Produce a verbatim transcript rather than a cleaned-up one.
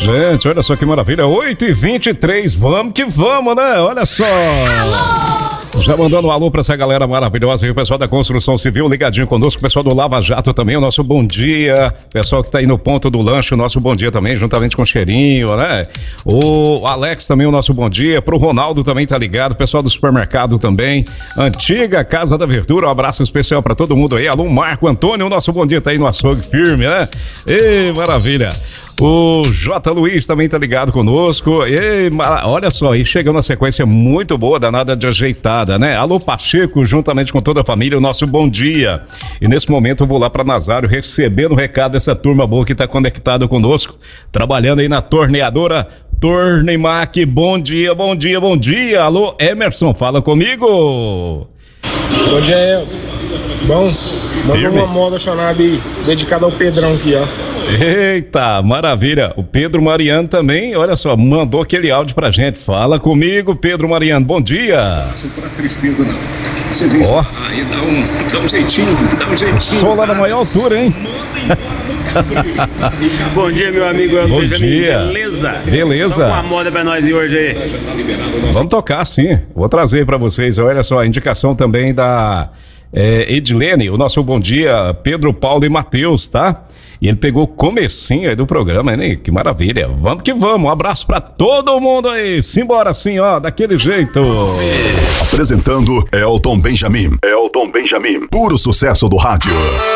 Gente, olha só que maravilha, oito e vinte e três, vamos que vamos, né? Olha só. Alô! Já mandando um alô pra essa galera maravilhosa aí, o pessoal da construção civil ligadinho conosco, o pessoal do Lava Jato também, o nosso bom dia, pessoal que tá aí no ponto do lanche, o nosso bom dia também, juntamente com o Cheirinho, né? O Alex também, o nosso bom dia, pro Ronaldo também tá ligado, pessoal do supermercado também, Antiga Casa da Verdura, um abraço especial pra todo mundo aí, alô Marco Antônio, o nosso bom dia tá aí no açougue firme, né? Ei, maravilha! O J. Luiz também tá ligado conosco. Ei, olha só, e chegando na sequência muito boa, danada de ajeitada, né? Alô Pacheco, juntamente com toda a família, o nosso bom dia. E nesse momento eu vou lá pra Nazário recebendo o recado dessa turma boa que tá conectada conosco, trabalhando aí na torneadora Torneimac. Bom dia, bom dia, bom dia. Alô Emerson, fala comigo. Bom dia, bom, manda uma moda chamada aí, dedicada ao Pedrão aqui, ó. Eita, maravilha. O Pedro Mariano também, olha só, mandou aquele áudio pra gente. Fala comigo, Pedro Mariano, bom dia. Pra tristeza não. Você vê, ó. Aí dá um, dá um jeitinho, dá um jeitinho. Sol lá na maior altura, hein? Bom dia, meu amigo. Bom Benjamin. Dia. Beleza? Beleza. Toca uma moda pra nós hoje aí. Vamos tocar, sim. Vou trazer pra vocês, olha só, a indicação também da é, Edilene, o nosso bom dia, Pedro, Paulo e Matheus, tá? E ele pegou o comecinho aí do programa, né? Que maravilha. Vamos que vamos. Um abraço pra todo mundo aí. Simbora assim, ó, daquele jeito. Apresentando Elton Benjamin. Elton Benjamin. Puro sucesso do rádio.